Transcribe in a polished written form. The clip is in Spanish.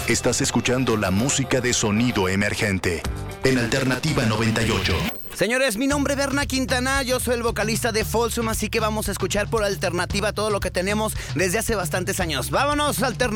Estás escuchando la música de Sonido Emergente en Alternativa 98. Señores, mi nombre es Berna Quintana, yo soy el vocalista de Folsom, así que vamos a escuchar por Alternativa todo lo que tenemos desde hace bastantes años. ¡Vámonos, Alternativa!